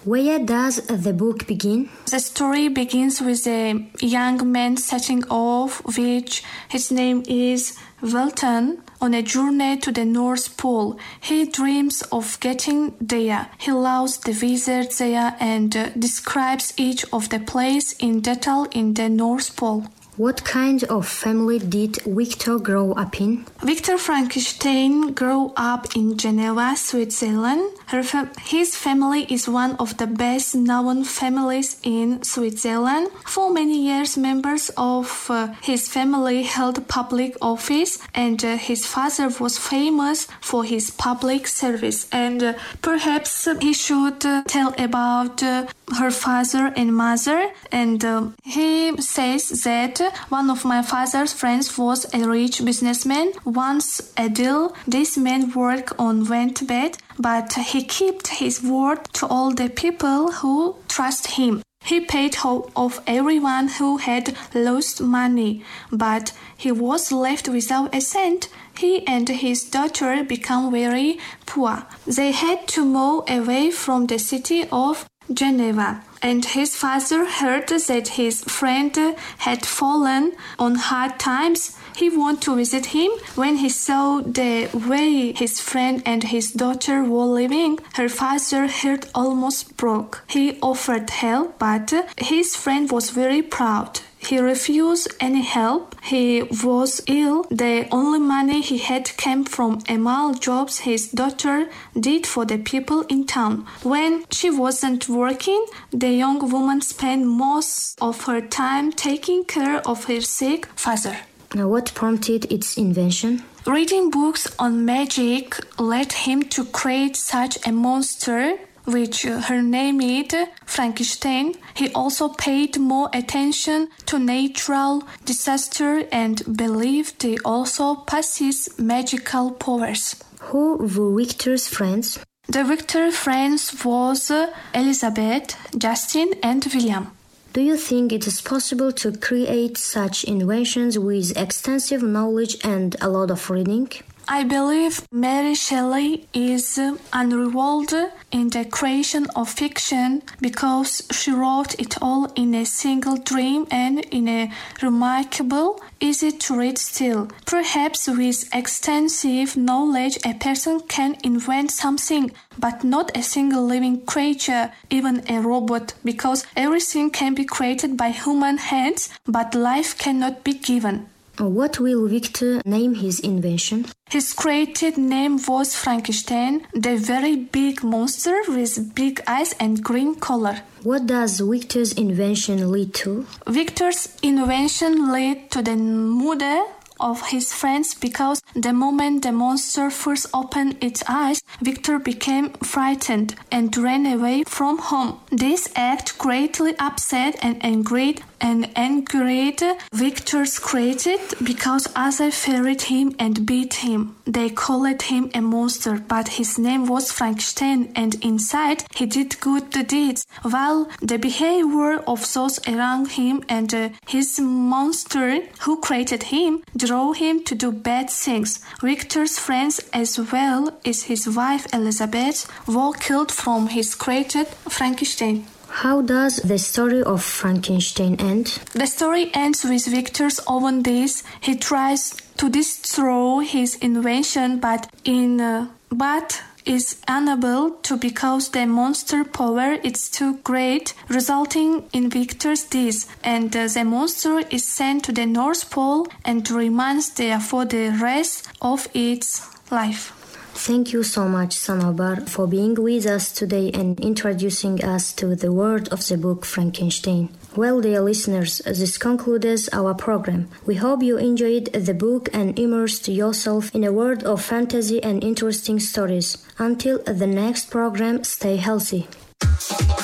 Where does the book begin? The story begins with a young man setting off, which his name is Welton, on a journey to the North Pole. He dreams of getting there. He loves the weather there and describes each of the places in detail in the North Pole. What kind of family did Victor grow up in? Victor Frankenstein grew up in Geneva, Switzerland. His family is one of the best-known families in Switzerland. For many years, members of his family held public office, and his father was famous for his public service. And perhaps he should tell about her father and mother. And he says that one of my father's friends was a rich businessman. Once a deal, this man worked on went bad, but he kept his word to all the people who trust him. He paid off everyone who had lost money, but he was left without a cent. He and his daughter became very poor. They had to move away from the city of Geneva, and his father heard that his friend had fallen on hard times. He wanted to visit him. When he saw the way his friend and his daughter were living, her father's heart almost broke. He offered help, but his friend was very proud. He refused any help. He was ill. The only money he had came from small jobs his daughter did for the people in town. When she wasn't working, the young woman spent most of her time taking care of her sick father. Now, what prompted its invention? Reading books on magic led him to create such a monster, which her name is Frankenstein. He also paid more attention to natural disaster and believed he also possessed magical powers. Who were Victor's friends? The Victor's friends was Elizabeth, Justin, and William. Do you think it is possible to create such inventions with extensive knowledge and a lot of reading? I believe Mary Shelley is unrivaled in the creation of fiction because she wrote it all in a single dream and in a remarkable, easy-to-read style. Perhaps with extensive knowledge a person can invent something, but not a single living creature, even a robot, because everything can be created by human hands, but life cannot be given. What will Victor name his invention? His created name was Frankenstein, the very big monster with big eyes and green color. What does Victor's invention lead to? Victor's invention led to the murder of his friends because the moment the monster first opened its eyes, Victor became frightened and ran away from home. This act greatly upset and angered Victor's created because others feared him and beat him. They called him a monster, but his name was Frankenstein, and inside he did good deeds, while the behavior of those around him and his monster who created him drove him to do bad things. Victor's friends, as well as his wife Elizabeth, were killed from his created Frankenstein. How does the story of Frankenstein end? The story ends with Victor's own death. He tries to destroy his invention, but is unable to because the monster power is too great, resulting in Victor's death, and the monster is sent to the North Pole and remains there for the rest of its life. Thank you so much, Sanobar, for being with us today and introducing us to the world of the book Frankenstein. Well, dear listeners, this concludes our program. We hope you enjoyed the book and immersed yourself in a world of fantasy and interesting stories. Until the next program, stay healthy.